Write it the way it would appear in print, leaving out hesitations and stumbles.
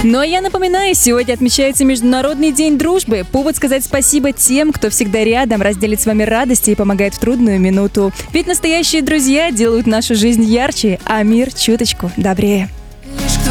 Ну а я напоминаю, сегодня отмечается Международный день дружбы. Повод сказать спасибо тем, кто всегда рядом, разделит с вами радости и помогает в трудную минуту. Ведь настоящие друзья делают нашу жизнь ярче, а мир чуточку добрее.